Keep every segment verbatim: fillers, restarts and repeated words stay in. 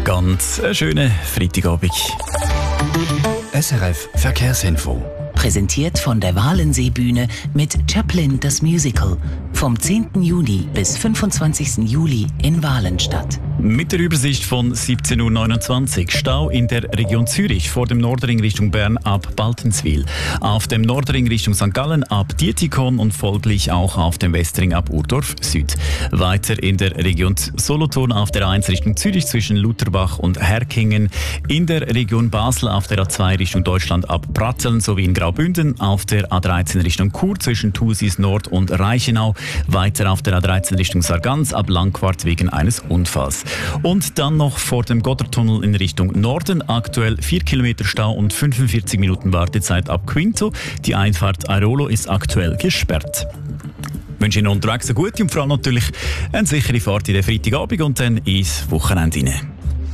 Ganz einen schönen Freitagabend. S R F Verkehrsinfo. Präsentiert von der Walenseebühne mit Chaplin das Musical. Vom zehnten Juni bis fünfundzwanzigsten Juli in Walenstadt. Mit der Übersicht von siebzehn Uhr neunundzwanzig. Stau in der Region Zürich vor dem Nordring Richtung Bern ab Baltenswil. Auf dem Nordring Richtung Sankt Gallen ab Dietikon und folglich auch auf dem Westring ab Urdorf Süd. Weiter in der Region Solothurn auf der A eins Richtung Zürich zwischen Lutherbach und Herkingen. In der Region Basel auf der A zwei Richtung Deutschland ab Pratteln sowie in Graubünden. Auf der A dreizehn Richtung Chur zwischen Thusis Nord und Reichenau. Weiter auf der A dreizehn Richtung Sargans ab Langquart wegen eines Unfalls. Und dann noch vor dem Gotthardtunnel in Richtung Norden. Aktuell vier Kilometer Stau und fünfundvierzig Minuten Wartezeit ab Quinto. Die Einfahrt Airolo ist aktuell gesperrt. Ich wünsche Ihnen unterwegs eine gute und vor allem natürlich eine sichere Fahrt in den Freitagabend und dann ins Wochenende hinein.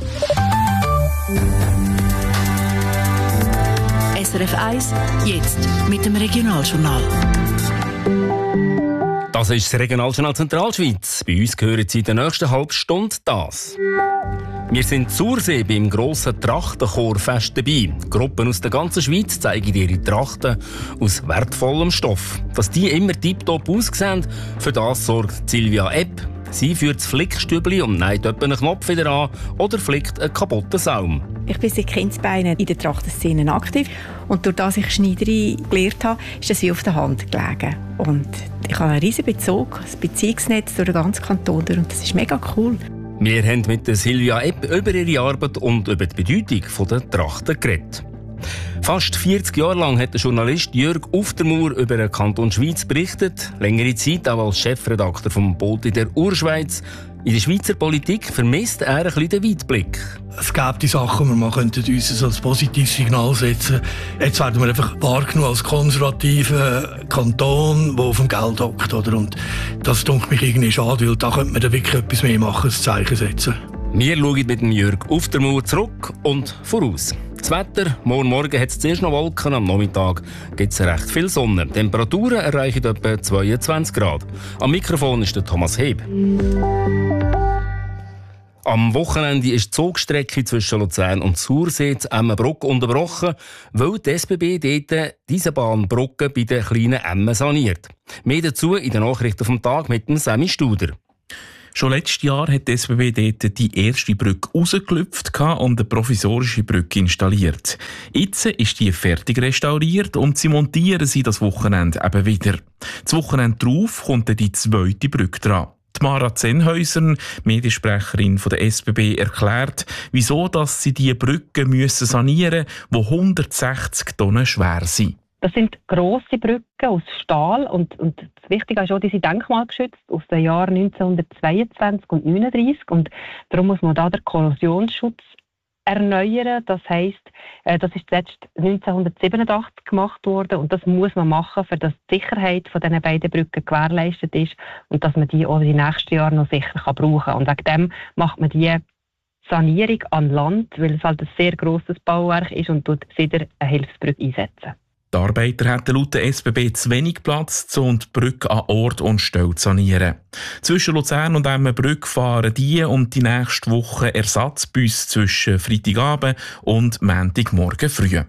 S R F eins, jetzt mit dem Regionaljournal. Das ist das Regionaljournal Zentralschweiz. Bei uns hören Sie in der nächsten halben Stunde das. Wir sind Zursee beim grossen Trachtenchorfest dabei. Gruppen aus der ganzen Schweiz zeigen ihre Trachten aus wertvollem Stoff. Dass die immer tiptop aussehen, für das sorgt Silvia Epp. Sie führt das Flickstübli und näht etwa einen Knopf wieder an oder flickt einen kaputten Saum. Ich bin seit Kindesbeinen in der Trachtenszene aktiv und durch das ich Schneiderei gelernt habe, ist das wie auf der Hand gelegen. Und ich habe einen riesen Bezug, ein Beziehungsnetz durch den ganzen Kanton und das ist mega cool. Wir haben mit Silvia Epp über ihre Arbeit und über die Bedeutung der Trachten geredet. Fast vierzig Jahre lang hat der Journalist Jörg Uftermoor über den Kanton Schweiz berichtet. Längere Zeit auch als Chefredakteur vom Boot in der Urschweiz. In der Schweizer Politik vermisst er ein bisschen den Weitblick. Es gibt die Sachen, die man könnte uns als positives Signal setzen. Jetzt werden wir einfach wahrgenommen als konservativer Kanton, der auf dem Geld hockt. Und das tut mich irgendwie schade, weil da könnte man dann wirklich etwas mehr machen, ein Zeichen setzen. Wir schauen mit dem Jörg Uftermoor zurück und voraus. Das Wetter, morgen Morgen hat es zuerst noch Wolken, am Nachmittag gibt es recht viel Sonne. Die Temperaturen erreichen etwa zweiundzwanzig Grad. Am Mikrofon ist der Thomas Heb. Am Wochenende ist die Zugstrecke zwischen Luzern und Zursee zu Emmenbruck unterbrochen, weil die S B B dort diese Bahnbrücke bei den kleinen Emmen saniert. Mehr dazu in den Nachrichten vom Tag mit dem Sammy Studer. Schon letztes Jahr hat die S B B dort die erste Brücke rausgelüpft und eine provisorische Brücke installiert. Jetzt ist die fertig restauriert und sie montieren sie das Wochenende eben wieder. Das Wochenende darauf kommt dann die zweite Brücke dran. Die Mara Zenhäusern, Mediensprecherin von der S B B, erklärt, wieso dass sie diese Brücke müssen sanieren müssen, die hundertsechzig Tonnen schwer sind. Das sind grosse Brücken aus Stahl und, und das Wichtige ist auch, die sind denkmalgeschützt aus den Jahren neunzehnhundertzweiundzwanzig und neununddreißig und darum muss man da den Korrosionsschutz erneuern. Das heisst, äh, das ist zuletzt neunzehnhundertsiebenundachtzig gemacht worden und das muss man machen, für dass die Sicherheit von diesen beiden Brücken gewährleistet ist und dass man die auch in den nächsten Jahren noch sicher kann brauchen kann. Und wegen dem macht man die Sanierung an Land, weil es halt ein sehr grosses Bauwerk ist und dort wieder eine Hilfsbrücke einsetzen. Die Arbeiter hatten laut der S B B zu wenig Platz, um die Brücke an Ort und Stelle zu sanieren. Zwischen Luzern und Emmenbrück fahren die und die nächste Woche Ersatzbus zwischen Freitagabend und Montagmorgen früh.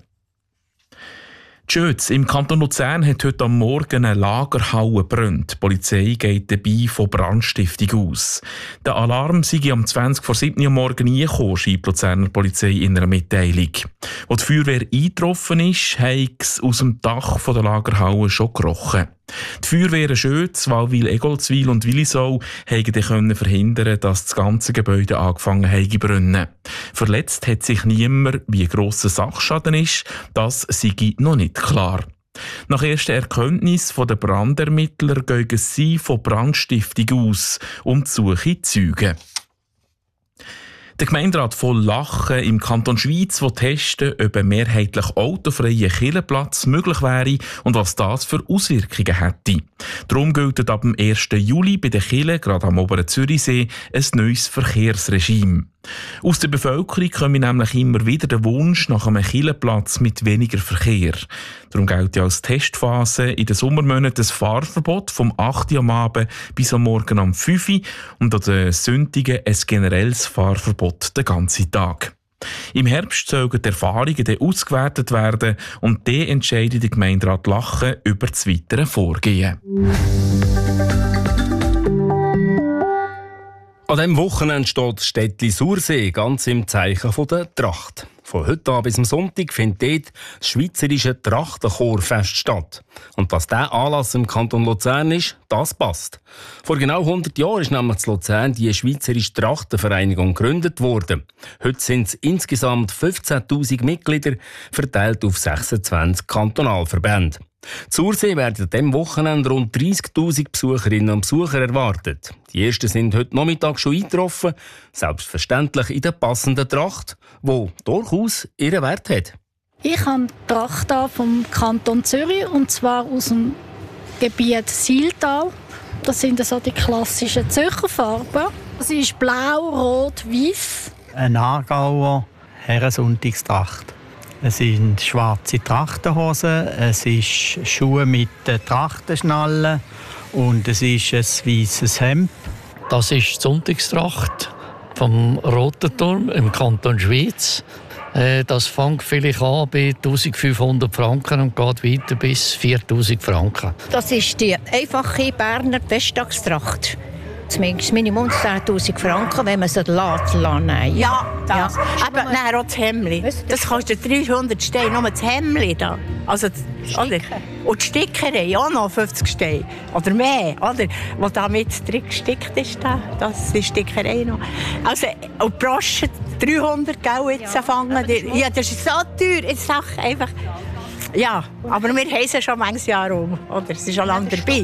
Die Schütz im Kanton Luzern hat heute am Morgen eine Lagerhalle gebrannt. Die Polizei geht dabei von Brandstiftung aus. Der Alarm sei am zwanzig vor sieben Uhr morgen eingekommen, schreibt die Luzerner Polizei in einer Mitteilung. Als die Feuerwehr eingetroffen ist, hat es aus dem Dach der Lagerhalle schon gerochen. Die Feuerwehren Schötz, Walwil, Egolzwil und Willisau konnten verhindern, dass das ganze Gebäude angefangen hat zu brennen. Verletzt hat sich niemand, wie grosser Sachschaden ist, das sei noch nicht klar. Nach ersten Erkenntnissen der Brandermittler gehen sie von Brandstiftung aus, um die Suche zu zeugen. Der Gemeinderat von Lachen im Kanton Schweiz will testen, ob ein mehrheitlich autofreier Kirchenplatz möglich wäre und was das für Auswirkungen hätte. Darum gilt ab dem ersten Juli bei den Kirchen, gerade am oberen Zürichsee, ein neues Verkehrsregime. Aus der Bevölkerung komme nämlich immer wieder der Wunsch nach einem Kirchenplatz mit weniger Verkehr. Darum gilt ja als Testphase in den Sommermonaten das Fahrverbot vom acht Uhr am Abend bis am Morgen um fünf Uhr und an den Sonntagen ein generelles Fahrverbot den ganzen Tag. Im Herbst sollen die Erfahrungen dann ausgewertet werden und dann entscheidet der Gemeinderat Lachen über das weitere Vorgehen. An diesem Wochenende steht das Städtli Sursee ganz im Zeichen der Tracht. Von heute an bis am Sonntag findet dort das Schweizerische Trachtenchorfest statt. Und dass dieser Anlass im Kanton Luzern ist, das passt. Vor genau hundert Jahren ist nämlich in Luzern die Schweizerische Trachtenvereinigung gegründet worden. Heute sind es insgesamt fünfzehntausend Mitglieder, verteilt auf sechsundzwanzig Kantonalverbände. Sursee werden an diesem Wochenende rund dreissigtausend Besucherinnen und Besucher erwartet. Die ersten sind heute Nachmittag schon eingetroffen, selbstverständlich in der passenden Tracht, die durchaus ihren Wert hat. Ich habe die Tracht vom Kanton Zürich, und zwar aus dem Gebiet Siltal. Das sind so die klassischen Zürcherfarben. Das ist blau, rot, weiß. Eine Aargauer Herrensonntagstracht. Es sind schwarze Trachtenhosen, es ist Schuhe mit Trachtenschnallen und es ist ein weißes Hemd. Das ist die Sonntagstracht vom Roten Turm im Kanton Schwyz. Das fängt vielleicht an bei eintausendfünfhundert Franken und geht weiter bis viertausend Franken. Das ist die einfache Berner Festtagstracht. Das Minimum zehntausend Franken, wenn man sie lässt. Ja, das. Ja. Aber nein, auch das Hemdli. Das kostet dreihundert Steine, nur das Hemdli da. Also, oder? Und die Stickerei auch noch fünfzig Steine. Oder mehr, oder? Wo da mit drin gestickt ist, da. Das ist die Stickerei noch. Also, und die Broschen dreihundert, gell, jetzt ja, fangen. Ja, das ist so teuer. Jetzt sag einfach. Ja, aber wir haben sie schon manches Jahr um, oder? Sie ist schon lange dabei.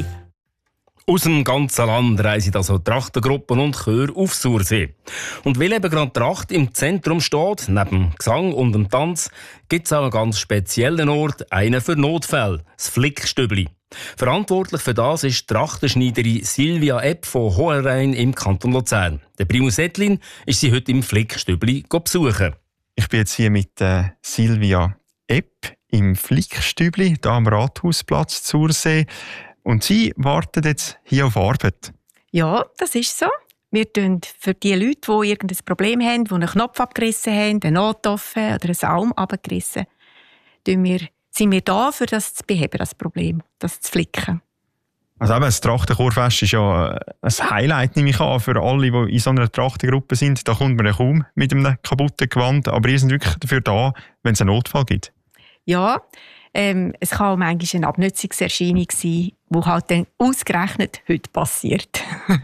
Aus dem ganzen Land reisen also Trachtengruppen und Chöre auf Sursee. Und weil eben gerade Tracht im Zentrum steht, neben Gesang und dem Tanz, gibt es auch einen ganz speziellen Ort, einen für Notfälle, das Flickstübli. Verantwortlich für das ist die Trachtenschneiderin Silvia Epp von Hohenrhein im Kanton Luzern. Der Primus Ettlin ist sie heute im Flickstübli besuchen. Ich bin jetzt hier mit äh, Silvia Epp im Flickstübli, hier am Rathausplatz Sursee. Und Sie warten jetzt hier auf Arbeit? Ja, das ist so. Wir tun für die Leute, die irgendein Problem haben, die einen Knopf abgerissen haben, einen Notoffe oder einen Saum abgerissen, wir, sind wir da, für das zu beheben, das Problem, das zu flicken. Also eben, das Trachtenchorfest ist ja ein Highlight, nehme ich an, für alle, die in so einer Trachtengruppe sind. Da kommt man ja kaum mit einem kaputten Gewand, aber ihr seid wirklich dafür da, wenn es einen Notfall gibt. Ja, ähm, es kann auch manchmal eine Abnutzungserscheinung sein, die halt dann ausgerechnet heute passiert.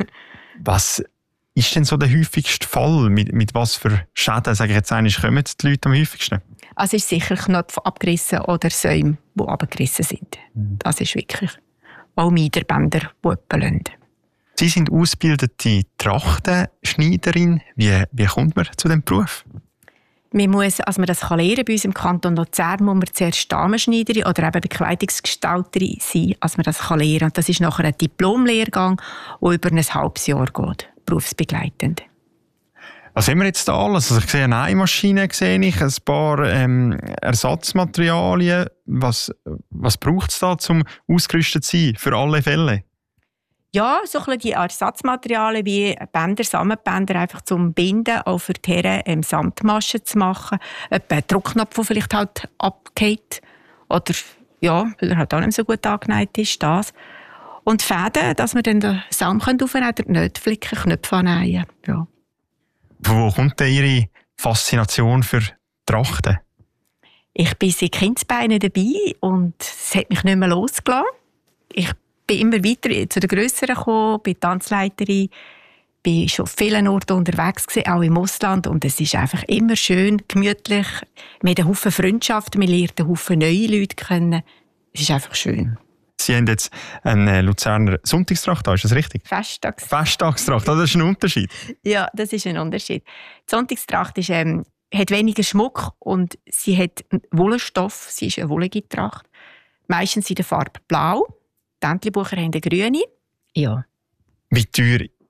Was ist denn so der häufigste Fall? Mit, mit was für Schäden, sage ich jetzt eigentlich, kommen die Leute am häufigsten? Also es ist sicher Knöpfe abgerissen oder Säume, die abgerissen sind. Das ist wirklich auch Miederbänder, die jemanden. Sie sind ausgebildete Trachtenschneiderin. Wie, wie kommt man zu diesem Beruf? Man muss, als man das lernen kann, bei uns im Kanton Luzern, muss man zuerst Damenschneiderin oder eben Bekleidungsgestalterin sein, als man das lernen kann. Und das ist nachher ein Diplomlehrgang, der über ein halbes Jahr geht, berufsbegleitend. Was haben wir jetzt da alles? Also ich sehe eine Nähmaschine, sehe ich, ein paar ähm, Ersatzmaterialien. Was, was braucht es da, um ausgerüstet zu sein, für alle Fälle? Ja, so ein bisschen die Ersatzmaterialien wie Bänder, Samtbänder, einfach zum Binden, auch für die Herren ähm, Samtmaschen zu machen. Etwa ein Druckknopf, der vielleicht halt abgeht. Oder, ja, weil er halt auch nicht so gut angenäht ist, das. Und Fäden, dass wir dann den Saum aufnehmen können, nicht flicken, Knöpfe annähen. Ja. Von wo kommt denn Ihre Faszination für Trachten? Ich bin seit Kindesbeinen dabei und es hat mich nicht mehr losgelassen. Ich bin immer weiter zu den Grösseren gekommen, bin Tanzleiterin, bin schon an vielen Orten unterwegs gewesen, auch im Ausland. Und es ist einfach immer schön, gemütlich. Wir haben einen Haufen Freundschaften, wir lernen einen Haufen neue Leute kennen. Es ist einfach schön. Sie haben jetzt eine Luzerner Sonntagstracht, ist das richtig? Festtags. Festtagstracht, das ist ein Unterschied. Ja, das ist ein Unterschied. Die Sonntagstracht ist, ähm, hat weniger Schmuck und sie hat Wollstoff, sie ist eine wollige Tracht. Meistens in der Farbe blau. Die Entlebucher haben eine grüne. Ja. Wie teuer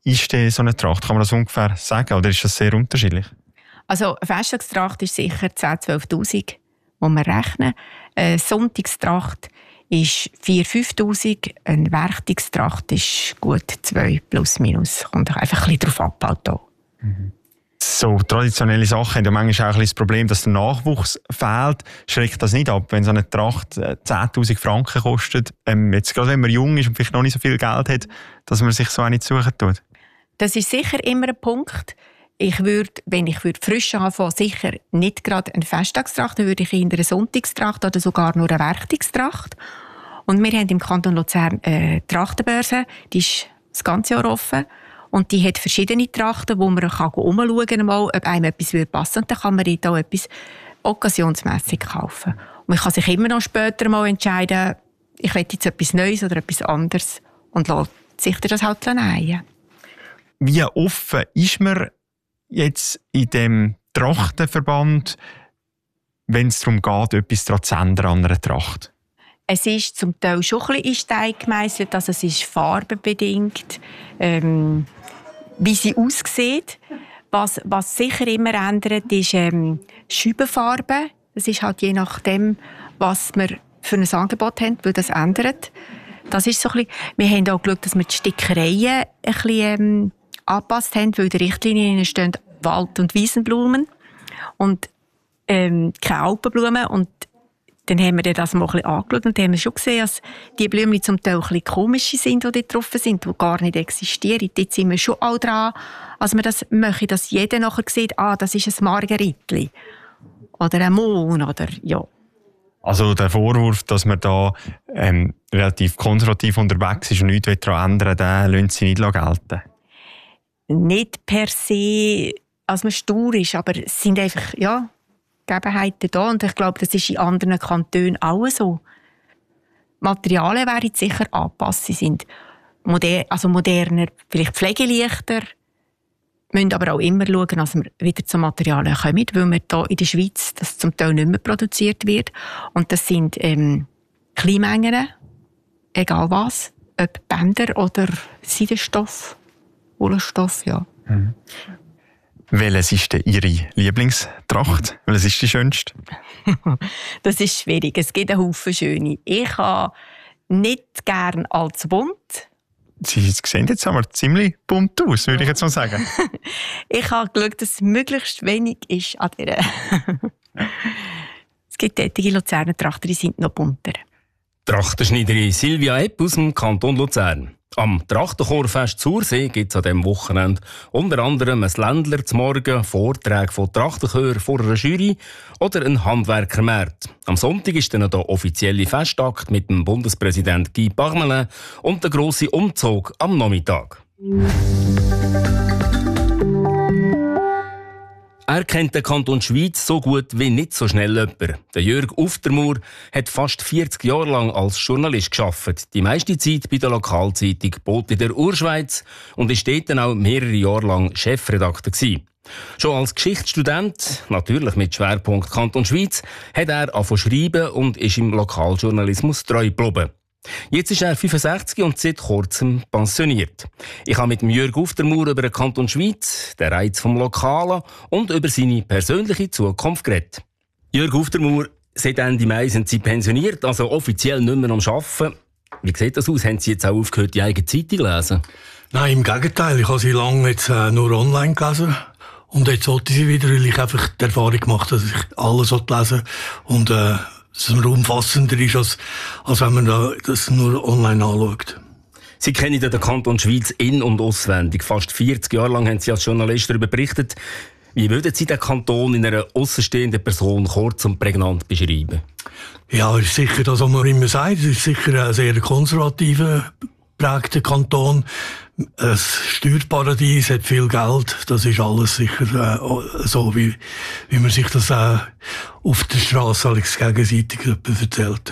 ist denn so eine Tracht? Kann man das ungefähr sagen oder ist das sehr unterschiedlich? Also eine Festtagstracht ist sicher zehntausend, zwölftausend, wo wir rechnen. Eine Sonntagstracht ist viertausend, fünftausend. Eine Werktagstracht ist gut zwei plus minus. Kommt einfach ein bisschen drauf ab. Halt mhm. So traditionelle Sachen haben ja manchmal auch ein bisschen das Problem, dass der Nachwuchs fehlt. Schreckt das nicht ab, wenn so eine Tracht zehntausend Franken kostet? Ähm, jetzt gerade wenn man jung ist und vielleicht noch nicht so viel Geld hat, dass man sich so auch nicht suchen tut? Das ist sicher immer ein Punkt. Ich würde, wenn ich würde frisch anfangen, sicher nicht gerade eine Festtagstracht, dann würde ich eher eine Sonntagstracht oder sogar nur eine Werktagstracht. Und wir haben im Kanton Luzern eine Trachtenbörse, die ist das ganze Jahr offen. Und die hat verschiedene Trachten, wo man umschauen kann, ob einem etwas passen würde. Und dann kann man dort auch etwas occasionsmässig kaufen. Und man kann sich immer noch später mal entscheiden, ich will jetzt etwas Neues oder etwas anderes und lässt sich das halt nähen. Wie offen ist man jetzt in dem Trachtenverband, wenn es darum geht, etwas daran zu ändern an einer Tracht? Es ist zum Teil schon ein bisschen in Stein gemeißelt, also es ist farbenbedingt, ähm, wie sie aussieht. Was, was sicher immer ändert, ist ähm, Scheibenfarbe. Das ist halt je nachdem, was wir für ein Angebot haben, weil das ändert. Das ist so ein bisschen, wir haben auch geschaut, dass wir die Stickereien ein bisschen ähm, angepasst haben, weil in der Richtlinie stehen Wald- und Wiesenblumen und ähm, keine Alpenblumen. Und dann haben wir das mal ein bisschen angeschaut und haben schon gesehen, dass die Blumen zum Teil ein bisschen komische sind, die dort drauf sind, die gar nicht existieren. Dort sind wir schon auch dran, als wir das möchten, dass jeder nachher sieht, ah, das ist ein Margeritli oder ein Mohn oder ja. Also der Vorwurf, dass man da ähm, relativ konservativ unterwegs ist und nichts daran ändern will, den lassen Sie nicht gelten? Nicht per se, als man stur ist, aber es sind einfach, ja, Gegebenheiten da und ich glaube, das ist in anderen Kantonen auch so. Materialien werden sicher angepasst, sie sind moder- also moderner, vielleicht pflegeleichter, müssen aber auch immer schauen, dass wir wieder zu Materialien kommen, weil wir hier in der Schweiz das zum Teil nicht mehr produziert wird. Und das sind ähm, Kleinmengen, egal was, ob Bänder oder Seidenstoff, Wollstoff, ja. Mhm. Welches ist denn Ihre Lieblingstracht? Welches ist die schönste? Das ist schwierig. Es gibt einen Haufen schöne. Ich habe nicht gern als bunt. Sie sehen jetzt aber ziemlich bunt aus, würde ich jetzt mal sagen. Ich habe geschaut, dass es möglichst wenig ist an dieser. Es gibt tätige Luzerner Trachten, die sind noch bunter. Trachtenschneiderin Silvia Epp aus dem Kanton Luzern. Am Trachtenchorfest Zursee gibt es an diesem Wochenende unter anderem ein Ländler zum Morgen, Vorträge von Trachtenchören vor einer Jury oder ein Handwerkermarkt. Am Sonntag ist dann der offizielle Festakt mit dem Bundespräsident Guy Parmelin und der grosse Umzug am Nachmittag. Er kennt den Kanton Schwyz so gut wie nicht so schnell jemand. Der Jörg Uftermoor hat fast vierzig Jahre lang als Journalist gearbeitet. Die meiste Zeit bei der Lokalzeitung «Boot in der Urschweiz» und ist dort dann auch mehrere Jahre lang Chefredakteur gewesen. Schon als Geschichtsstudent, natürlich mit Schwerpunkt Kanton Schwyz, hat er angefangen zu schreiben und ist im Lokaljournalismus treu geblieben. Jetzt ist er fünfundsechzig und seit kurzem pensioniert. Ich habe mit Jörg Uftermoor über den Kanton Schwyz, den Reiz vom Lokalen und über seine persönliche Zukunft geredet. Jörg Uftermoor, seit Ende Mai sind Sie pensioniert, also offiziell nicht mehr am Arbeiten. Wie sieht das aus? Haben Sie jetzt auch aufgehört, die eigene Zeitung zu lesen? Nein, im Gegenteil. Ich habe sie lange jetzt äh, nur online gelesen. Und jetzt wollte ich sie wieder, weil ich einfach die Erfahrung gemacht habe, dass ich alles lesen und äh, dass es umfassender ist, als, als wenn man das nur online anschaut. Sie kennen den Kanton Schwyz in- und auswendig. Fast vierzig Jahre lang haben Sie als Journalist darüber berichtet. Wie würden Sie den Kanton in einer aussenstehenden Person kurz und prägnant beschreiben? Ja, es ist sicher das, was man immer sagt. Es ist sicher ein sehr konservativer, geprägter Kanton. Ein Steuerparadies, hat viel Geld. Das ist alles sicher äh, so, wie, wie man sich das äh, auf der Straße alles gegenseitig erzählt.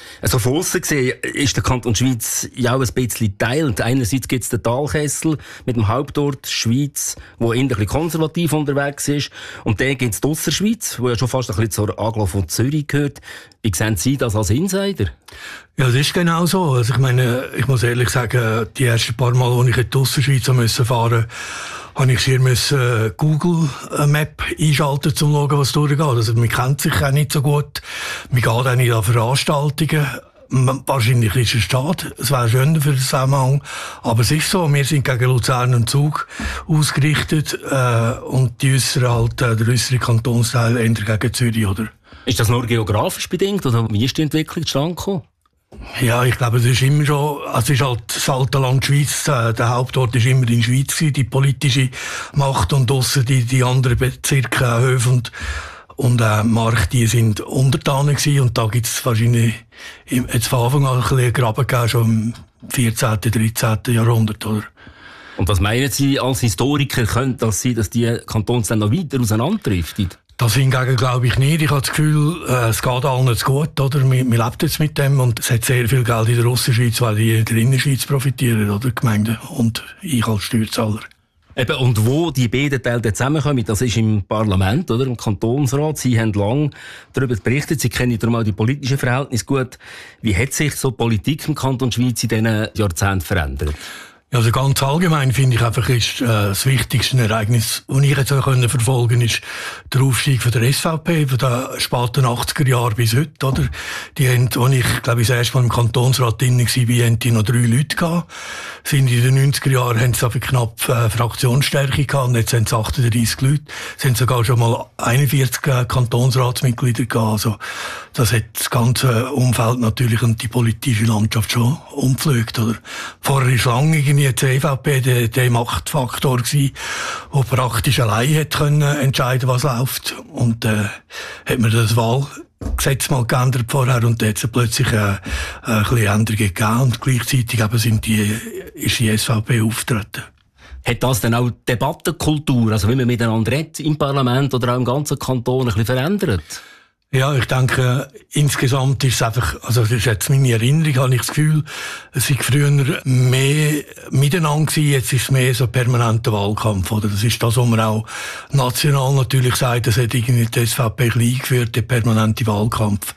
Also von aussen gesehen ist der Kanton Schweiz ja auch ein bisschen teilt. Einerseits gibt es den Talkessel mit dem Hauptort Schweiz, wo eher ein bisschen konservativ unterwegs ist. Und dann gibt es die Ausserschweiz, wo ja schon fast ein bisschen zur Aglo von Zürich gehört. Wie sehen Sie das als Insider? Ja, das ist genau so. Also ich meine, ich muss ehrlich sagen, die ersten paar Mal, als ich in die Ausserschweiz fahren musste, habe ich hier müssen Google Map einschalten, um zu schauen, was durchgeht. Also man kennt sich auch nicht so gut. Man geht auch nicht an Veranstaltungen. Wahrscheinlich ist es schade. Es wäre schöner für den Zusammenhang. Aber es ist so, wir sind gegen Luzern und Zug ausgerichtet, äh, und die äußere halt, äh, der äußere Kantonsteil eher gegen Zürich, oder? Ist das nur geografisch bedingt, oder wie ist die Entwicklung zustande gekommen? Ja, ich glaube, es ist immer schon, es ist halt das alte Land Schweiz, der Hauptort ist immer in der Schweiz gewesen, die politische Macht, und draussen die, die anderen Bezirke, Höfe und, und äh, Mark, die sind Untertanen gewesen, und da gibt es wahrscheinlich, jetzt von Anfang an ein bisschen Graben gegeben, schon im vierzehnten, dreizehnten Jahrhundert, oder? Und was meinen Sie als Historiker, könnte das sein, dass die Kantone noch weiter auseinanderdriften? Das hingegen glaube ich nicht. Ich habe das Gefühl, äh, es geht allen zu gut, oder? Man, man lebt jetzt mit dem, und es hat sehr viel Geld in der Ostschweiz, weil die in der Innerschweiz profitieren, oder? Die Gemeinden und ich als Steuerzahler. Eben, und wo die beiden Teile zusammenkommen, das ist im Parlament, oder? Im Kantonsrat. Sie haben lange darüber berichtet, Sie kennen darum auch die politischen Verhältnisse gut. Wie hat sich so die Politik im Kanton Schweiz in diesen Jahrzehnten verändert? Also ganz allgemein finde ich einfach, ist äh, das wichtigste Ereignis, das ich jetzt auch können verfolgen ist der Aufstieg von der S V P von den späten achtziger Jahren bis heute, oder? Die haben, als ich, glaube ich, das erste Mal im Kantonsrat drin war, haben die noch drei Leute gehabt. Sind in den neunziger Jahren haben sie aber knapp äh, Fraktionsstärke gehabt, und jetzt sind es achtunddreissig Leute. Es sind sogar schon mal einundvierzig äh, Kantonsratsmitglieder gehabt. Also, das hat das ganze Umfeld natürlich und die politische Landschaft schon umgepflügt, oder? Vorher ist lange irgendwie die C V P der, der Machtfaktor gsi, der praktisch allein hat können entscheiden, was läuft. Und äh, hat man das Wahlgesetz mal geändert vorher, und da hat es plötzlich äh, äh, ein bisschen Änderungen gegeben, und gleichzeitig eben sind die, ist die S V P aufgetreten. Hat das dann auch die Debattenkultur, also wie man miteinander redet im Parlament oder auch im ganzen Kanton, ein bisschen verändert? Ja, ich denke, insgesamt ist es einfach, also das ist jetzt meine Erinnerung, habe ich das Gefühl, es war früher mehr miteinander gewesen, jetzt ist es mehr so ein permanenter Wahlkampf, oder? Das ist das, was man auch national natürlich sagt, das hat irgendwie die S V P eingeführt, der permanente Wahlkampf.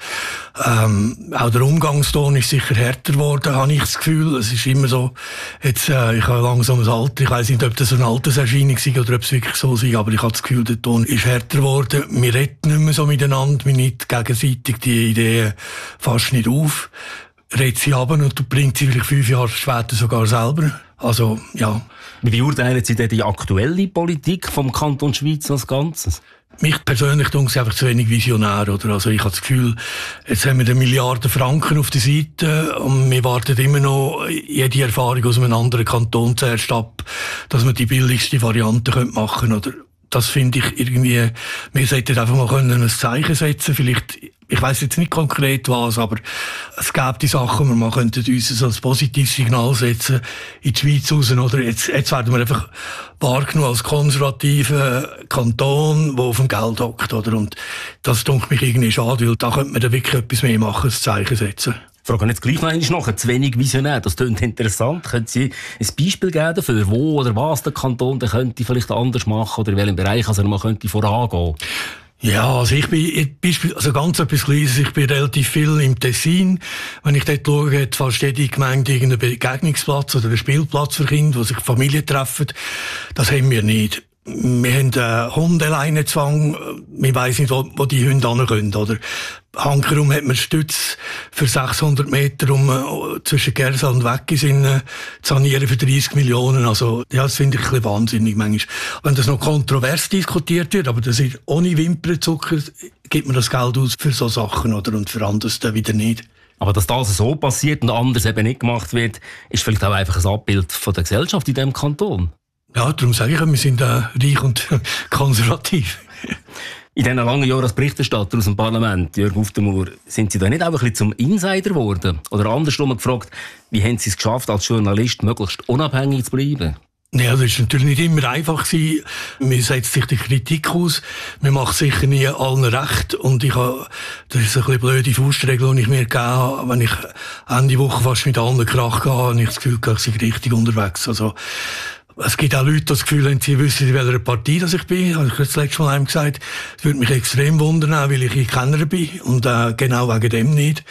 Ähm, auch der Umgangston ist sicher härter geworden, habe ich das Gefühl. Es ist immer so, jetzt, äh, ich habe langsam ein Alter, ich weiss nicht, ob das eine Alterserscheinung ist oder ob es wirklich so ist, aber ich habe das Gefühl, der Ton ist härter geworden. Wir reden nicht mehr so miteinander, wir nicht gegenseitig die Ideen fast nicht auf. Redet sie ab und du bringst sie vielleicht fünf Jahre später sogar selber. Also, ja. Wie beurteilen Sie denn die aktuelle Politik vom Kanton Schweiz als Ganzes? Mich persönlich denke ich einfach zu wenig visionär, oder? Also ich habe das Gefühl, jetzt haben wir eine Milliarde Franken auf der Seite und wir warten immer noch jede Erfahrung aus einem anderen Kanton zuerst ab, dass wir die billigste Variante machen können, oder? Das finde ich irgendwie, wir sollten einfach mal können ein Zeichen setzen, vielleicht, ich weiss jetzt nicht konkret was, aber es gäbe die Sachen, wir könnten uns so ein positives Signal setzen in die Schweiz raus, oder? Jetzt, jetzt werden wir einfach wahrgenommen als konservativer Kanton, der auf dem Geld hockt, oder? Und das dunkelt mich irgendwie schade, weil da könnte man dann wirklich etwas mehr machen, ein Zeichen setzen. Ich frage jetzt gleich noch einmal nach, zu wenig visionär, das klingt interessant. Können Sie ein Beispiel geben dafür, wo oder was der Kanton der könnte vielleicht anders machen oder in welchem Bereich also man könnte vorangehen? Ja, also ich bin, Beispiel, also ganz etwas Kleines, ich bin relativ viel im Tessin. Wenn ich dort schaue, hat fast jede Gemeinde irgendeinen Begegnungsplatz oder einen Spielplatz für Kinder, wo sich Familien treffen. Das haben wir nicht. Wir haben einen Hundeleinezwang. Wir weiss nicht, wo, wo die Hunde hinkommen, oder? Hankerum hat man Stütz für sechshundert Meter um, uh, zwischen Gersal und Weggis in uh, sanieren für dreissig Millionen. Also, ja, das finde ich ein bisschen wahnsinnig manchmal. Wenn das noch kontrovers diskutiert wird, aber das ist ohne Wimpernzucker, gibt man das Geld aus für so Sachen, oder? Und für anderes dann wieder nicht. Aber dass das so passiert und anders eben nicht gemacht wird, ist vielleicht auch einfach ein Abbild von der Gesellschaft in diesem Kanton. Ja, darum sage ich, wir sind äh, reich und konservativ. In diesen langen Jahren als Berichterstatter aus dem Parlament, Jörg Uftermoor, sind Sie da nicht auch ein bisschen zum Insider geworden? Oder andersrum gefragt, wie haben Sie es geschafft, als Journalist möglichst unabhängig zu bleiben? Ja, das war natürlich nicht immer einfach gewesen. Man setzt sich die Kritik aus. Man macht sicher nie allen recht. Und ich habe, das ist eine bisschen blöde Faustregel, die ich mir gegeben habe. Wenn ich Ende Woche fast mit allen Krach gehe, habe ich das Gefühl, ich sei richtig unterwegs. Also, es gibt auch Leute, die das Gefühl haben, sie wissen, in welcher Partie das ich bin. Habe ich das letzte Mal einem gesagt. Das würde mich extrem wundern, weil ich ein Kenner bin. Und äh, genau wegen dem nicht.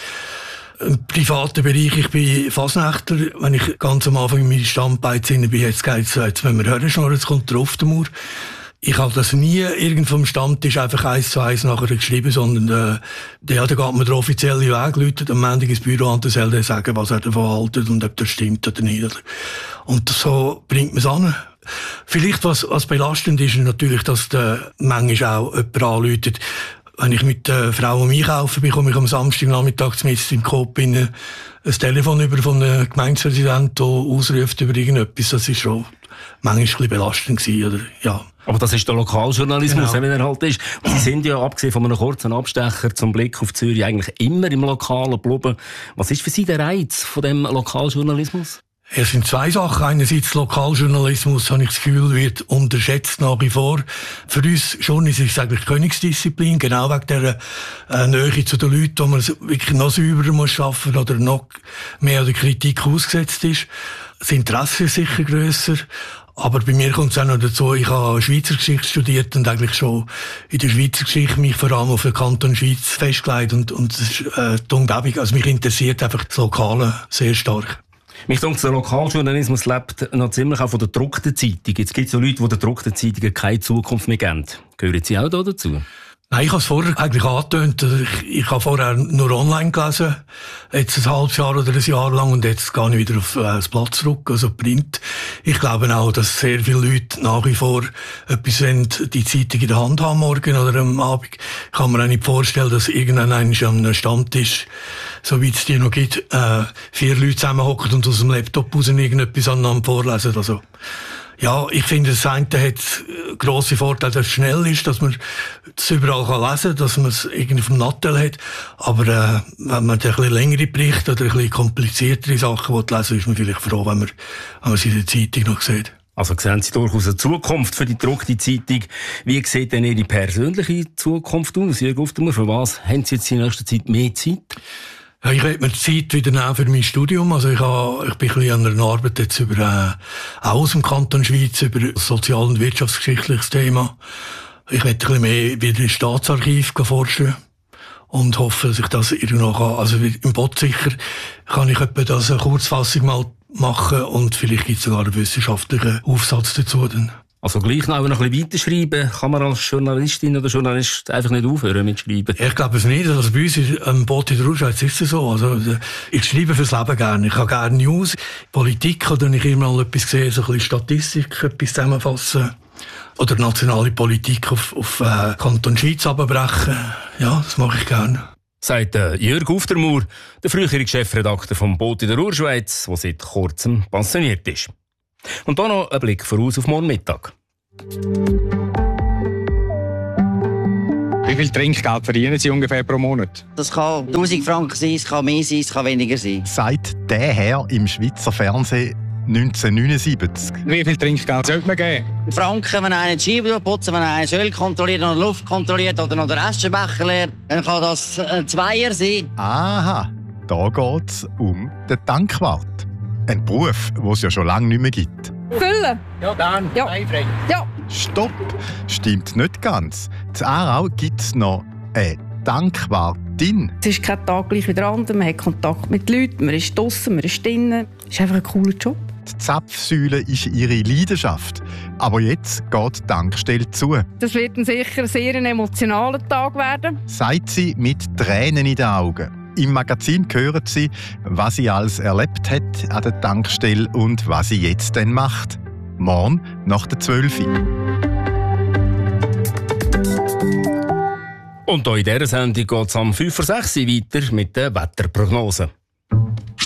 Im privaten Bereich, ich bin Fasnächter. Wenn ich ganz am Anfang in meine Standbeine bin, jetzt geht's, jetzt wenn wir hören schon, jetzt kommt der Oftemur. Ich habe das nie irgendwo am Stammtisch einfach eins zu eins nachher geschrieben, sondern, äh, ja, da geht man den offiziellen Weg, läutet am Montag ins Büro an, dann soll der sagen, was er davon haltet und ob das stimmt oder nicht. Und so bringt man es an. Vielleicht, was, was belastend ist, natürlich, dass der manchmal auch jemand anläutet. Wenn ich mit der Frau um einkaufen bekomme ich am Samstagnachmittag mit im Coop ein Telefon über von einem Gemeindepräsidenten, der ausruft über irgendetwas. Das ist schon manchmal ein bisschen belastend gewesen, oder? Ja. Aber das ist der Lokaljournalismus, Genau. wie er halt ist. Und Sie sind ja, abgesehen von einem kurzen Abstecher zum Blick auf Zürich, eigentlich immer im Lokalen geblieben. Was ist für Sie der Reiz von dem Lokaljournalismus? Es sind zwei Sachen. Einerseits Lokaljournalismus, habe ich das Gefühl, wird unterschätzt nach wie vor. Für uns Journalisten ist es eigentlich Königsdisziplin, genau wegen der äh, Nähe zu den Leuten, wo man es wirklich noch sauberer muss arbeiten oder noch mehr der Kritik ausgesetzt ist. Das Interesse ist sicher grösser. Aber bei mir kommt es auch noch dazu, ich habe Schweizer Geschichte studiert und eigentlich schon in der Schweizer Geschichte mich vor allem auf den Kanton Schweiz festgelegt und, und das ist äh, die Umgebung. Also mich interessiert einfach das Lokale sehr stark. Mich denke, der Lokaljournalismus lebt noch ziemlich auch von der gedruckten Zeitung. Jetzt gibt es ja Leute, die der gedruckten Zeitungen keine Zukunft mehr geben. Gehören Sie auch da dazu? Nein, ich habe es vorher eigentlich angetönt. Ich, ich habe vorher nur online gelesen. Jetzt ein halbes Jahr oder ein Jahr lang und jetzt gehe ich wieder auf äh, das Blatt zurück, also Print. Ich glaube auch, dass sehr viele Leute nach wie vor etwas wollen, die Zeitung in der Hand haben morgen oder am Abend. Ich kann mir auch nicht vorstellen, dass irgendwann an einem Stammtisch, so wie es die noch gibt, äh, vier Leute zusammenhocken und aus dem Laptop raus irgendetwas aneinander vorlesen. Also, ja, ich finde, das eine hat grosse Vorteile, dass es schnell ist, dass man es überall kann lesen kann, dass man es irgendwie vom Nattel hat. Aber äh, wenn man ein bisschen längere Berichte oder ein bisschen kompliziertere Sachen lesen will, ist man vielleicht froh, wenn man, wenn man es in der Zeitung noch sieht. Also sehen Sie durchaus eine Zukunft für die gedruckte Zeitung. Wie sieht denn Ihre persönliche Zukunft aus, Jürg Oftemur? Für was haben Sie jetzt in nächster Zeit mehr Zeit? Ja, ich werde mir Zeit wieder nehmen für mein Studium. Also ich, habe, ich bin ein bisschen an einer Arbeit jetzt über, äh, auch aus dem Kanton Schweiz, über sozial- und wirtschaftsgeschichtliches Thema. Ich werde ein bisschen mehr wieder ins Staatsarchiv forschen und hoffe, dass ich das irgendwo kann. Also im Bot sicher kann ich etwa das eine Kurzfassung mal machen und vielleicht gibt es sogar einen wissenschaftlichen Aufsatz dazu. Dann. Also gleich noch ein bisschen weiterschreiben, kann man als Journalistin oder Journalist einfach nicht aufhören mit Schreiben? Ich glaube es nicht. Also bei uns im Boot in der Urschweiz ist es so. Also, ich schreibe fürs Leben gerne. Ich habe gerne News, Politik, oder ich immer mal etwas sehe, so ein bisschen Statistik, etwas zusammenfassen. Oder nationale Politik auf, auf äh, Kanton Schweiz abbrechen. Ja, das mache ich gerne. Sagt äh, Jürg Oftemur, der frühere Chefredakteur vom Boot in der Urschweiz, der seit kurzem pensioniert ist. Und dann noch ein Blick voraus auf morgen Mittag. Wie viel Trinkgeld verdienen Sie ungefähr pro Monat? Das kann tausend Franken sein, es kann mehr sein, es kann weniger sein. Seit der Herr im Schweizer Fernsehen neunzehnhundertneunundsiebzig. Wie viel Trinkgeld sollte man geben? Franken, wenn einer die Scheibe putzt, wenn einer Öl kontrolliert oder Luft kontrolliert oder noch den Aschenbecher leert, dann kann das ein Zweier sein. Aha, da geht es um den Tankwart. Ein Beruf, den es ja schon lange nicht mehr gibt. Füllen? Ja, dann. Ja. Ja. Stopp! Stimmt nicht ganz. In Aarau gibt es noch eine Tankwartin. Es ist kein Tag gleich wie der andere. Man hat Kontakt mit Leuten, man ist draussen, man ist drinnen. Es ist einfach ein cooler Job. Die Zapfsäule ist ihre Leidenschaft. Aber jetzt geht die Tankstelle zu. Das wird ein sicher sehr ein emotionaler Tag werden. Sagt sie mit Tränen in den Augen. Im Magazin hören Sie, was sie alles erlebt hat an der Tankstelle und was sie jetzt denn macht. Morgen nach der zwölf Uhr. Und hier in dieser Sendung geht es am fünf vor sechs weiter mit der Wetterprognose.